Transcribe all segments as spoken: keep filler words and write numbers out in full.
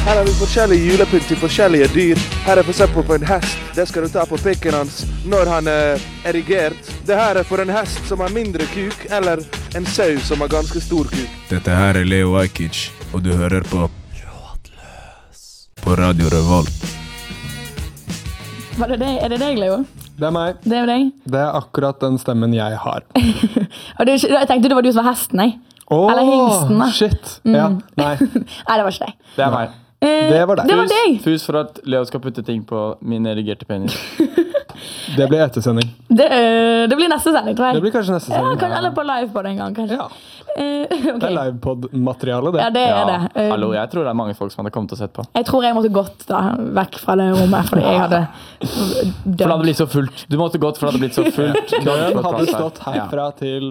Her har vi forskjellige julepynt til forskjellige dyr. Her er for eksempel på en hest. Det skal du ta på pikken hans når han er erigert. Det her er for en hest som har mindre kuk, eller en sau som har ganske stor kuk. Dette her er Leo Ajkic, og du hører på Rådløs på Radio Revolt. Var det deg? Er det deg, Leo? Det er meg. Det er deg? Det er akkurat den stemmen jeg har. Og det, jeg tenkte det var du som var hesten, nei. Åh, Eller hingsten, da. Shit. Mm. Ja, nei. Nei, det var ikke deg. Det er meg. Eh, Det var deg. Det var Fus, deg. fus for at Leo skal putte ting på min erigerte penis. Det blir ettersending. Det, eh, det blir neste sending, tror jeg. Det blir kanskje neste Ja, sending. kanskje, eller på live på den gang, kanskje. Ja, Eh, ok. det er livepod-materiale, det. Ja, det er det. Eh, Hallo, jeg tror det er mange folk som hadde kommet og sett på. Jeg tror jeg måtte gått da, vekk fra det rommet, fordi jeg hadde For det hadde blitt så fullt. Du måtte gått for det hadde blitt så fullt. Køen hadde stått herfra til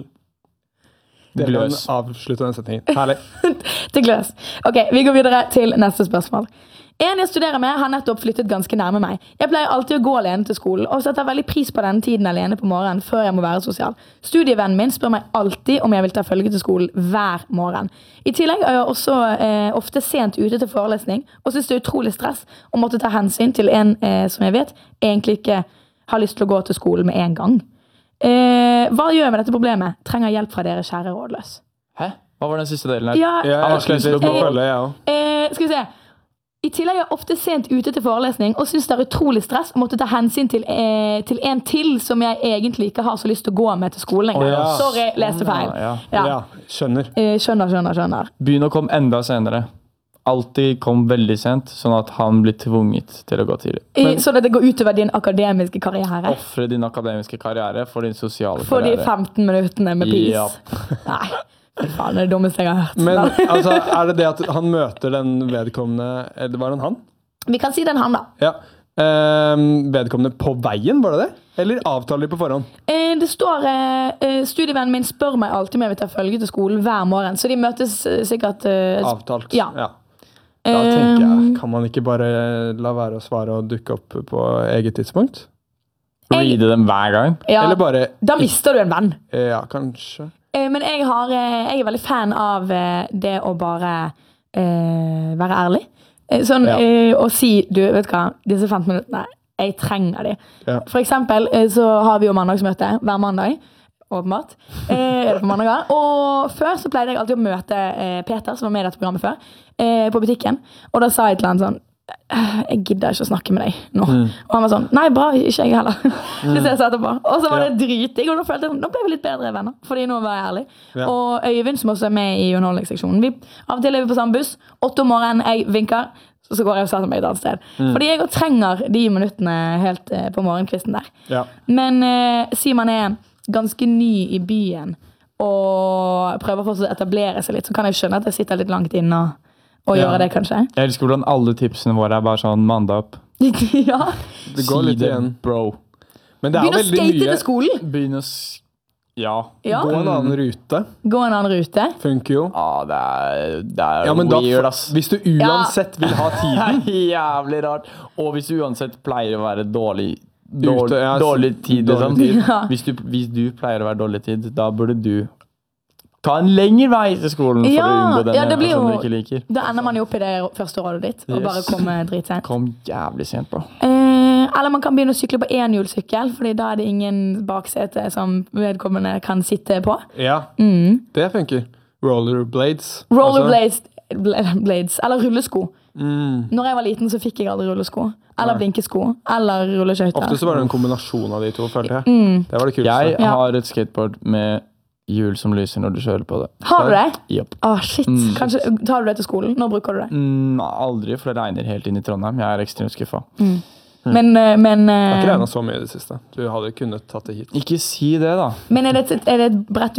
det kan Gløs. avslutte den setningen. Herlig. til gløs. Ok, vi går videre til neste spørsmål. En jeg studerer med har nettopp flyttet ganske nærme meg. Jeg pleier alltid å gå alene til skolen, og setter veldig pris på denne tiden alene på morgenen før jeg må være sosial. Studievennen min spør meg alltid om jeg vil ta følge til skolen hver morgen. I tillegg er jeg også eh, ofte sent ute til forelesning, og synes det er utrolig stress å måtte ta hensyn til en eh, som jeg vet egentlig ikke har lyst til å gå til skolen med en gang. Eh, hva gjør jeg med dette problemet? Trenger hjelp fra dere, kjære Rådløs. Hæ? Hva var den siste delen her? Ja, Jeg har har ikke lyst til å sluttet gå. å følge, jeg også. Eh, skal vi se. I tillegg er jeg ofte sent ute til forelesning og synes det er utrolig stress å måtte ta hensyn til, eh, til en til som jeg egentlig ikke har så lyst til å gå med til skolen engang. Å, ja. Sorry, leste feil. Ja, Ja. Ja, skjønner. Eh, skjønner, skjønner, skjønner. Begynn å komme enda senere. Alltid kom veldig sent, sånn at han blir tvunget til å gå tidlig. Eh, så det går utover din akademiske karriere. Offre din akademiske karriere for din sosiale For de karriere. femten minuttene med pris. Ja. Nei, fy faen, det er det dummeste jeg har hørt. Men altså, er det det at han møter den vedkommende, eller var det han? Vi kan si den han da. Ja. Ehm, vedkommende på veien, var det det? Eller avtaler de på forhånd? Eh, det står, eh, studievennen min spør meg alltid om jeg vil ta følge til skolen hver morgen, så de møtes eh, sikkert... Eh, Avtalt? Ja. Da tenker jeg, Um, kan man ikke bare la være å svare og dukke opp på eget tidspunkt? Reade dem hver gang. ja, Eller bare, da mister du en venn. ja, kanskje. Eh, Men jeg, har, eh, jeg er veldig fan av eh, det å bare eh, være ærlig. Eh, Sånn Ja. eh, å si, du vet hva, disse femten minuttene, jeg trenger de. Ja. For eksempel eh, så har vi jo mandagsmøte hver mandag, åpenbart. Eh, er det på mandager. Og før så pleide jeg alltid å møte eh, Peter, som var med i dette programmet før, eh, på butikken. Og da sa jeg til han sånn, «Øh, jeg gidder ikke å snakke med deg nå. Og han var sånn, nei, bra, ikke jeg heller. Det ser jeg så etterpå. Og så var det drittig, og da følte jeg, nå ble vi litt bedre venner, fordi nå var jeg ærlig. Ja. Og Øyvind, som også er med i underholdningsseksjonen, vi, av og til er vi på samme buss, åtte om morgenen, jeg vinker, så, så går jeg og setter meg et annet sted. Fordi jeg også trenger de minuttene helt eh, på morgenkvisten der. Ja. Men eh, si man er ganske ny i byen, og prøver fortsatt å etablere seg litt, så kan jeg skjønne at jeg sitter litt langt inne og, og Ja. gjøre det, kanskje. Jeg elsker hvordan alle tipsene våre er bare sånn mann deg opp. ja. Det går Si litt det, igjen. bro. Men det er Begynn å veldig skate mye. til skolen. Begynn å s... Ja. Ja. Gå en annen rute. Gå en annen rute. Funker jo. Ja, det er, det er Ja, men da, weird, ass. hvis du uansett vil ha Det tiden, er jævlig rart. Og hvis du uansett pleier å være dårlig Dårlig, Ute, ja, dårlig tid, dårlig liksom. tid. Ja. Hvis, du, hvis du pleier å være dårlig tid, da burde du ta en lengre vei til skolen for Ja, å unngå den ja, det blir personen du jo- ikke liker. Da ender man jo opp i det første rådet ditt, og Yes. bare komme dritsent. Kom jævlig sent på. Eh, eller man kan begynne å sykle på enhjulssykkel, fordi da er det ingen baksete som vedkommende kan sitte på. ja, Mm. det funker. Rollerblades. Rollerblades, bla- blades, eller rullesko. Mm. Når jeg var liten, så fikk jeg aldri rullesko. Eller Nei. blinkesko. Eller rulleskøyter. Ofte så var det en kombinasjon av de to, følte jeg. Mm. Det var det kuleste. Jeg Ja. har et skateboard med hjul som lyser når du kjører på det. Har du det? Japp. Åh, shit. Mm. Kanskje tar du det til skolen? Når bruker du det? Mm, aldri, for det regner helt inn i Trondheim. Jeg er ekstremt skuffa. Mm. Men, eh, men, Det har ikke eh, regnet så mye i det siste. Du hadde kunnet tatt det hit. Ikke si det, da. men er det, et- er det et bredt